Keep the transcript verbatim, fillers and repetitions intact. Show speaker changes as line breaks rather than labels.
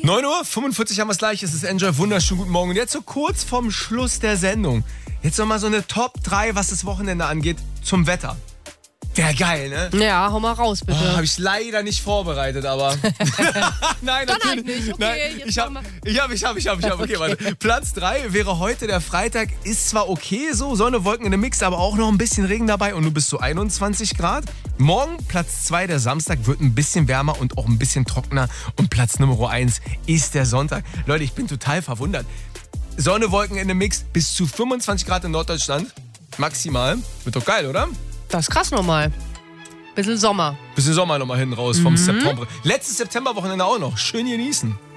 neun Uhr fünfundvierzig haben wir es gleich. Es ist Enjoy. Wunderschönen guten Morgen. Und jetzt so kurz vorm Schluss der Sendung. Jetzt nochmal so eine Top drei, was das Wochenende angeht, zum Wetter. Wäre geil, ne?
Ja, hau mal raus, bitte.
Oh, habe ich leider nicht vorbereitet, aber... Nein,
Dann
natürlich
halt nicht. Okay,
Nein,
jetzt
ich habe,
machen
ich habe, ich habe, ich habe, ich habe. Okay,
Okay.
warte. Platz drei wäre heute der Freitag. Ist zwar okay so, Sonne, Wolken in dem Mix, aber auch noch ein bisschen Regen dabei und nur bis zu einundzwanzig Grad. Morgen Platz zwei, der Samstag, wird ein bisschen wärmer und auch ein bisschen trockener. Und Platz Nummer eins ist der Sonntag. Leute, ich bin total verwundert. Sonne, Wolken in dem Mix, bis zu fünfundzwanzig Grad in Norddeutschland. Maximal. Wird doch geil, oder?
Das ist krass nochmal. Bisschen Sommer.
Bisschen Sommer nochmal hinten raus vom September. Letztes Septemberwochenende auch noch. Schön genießen.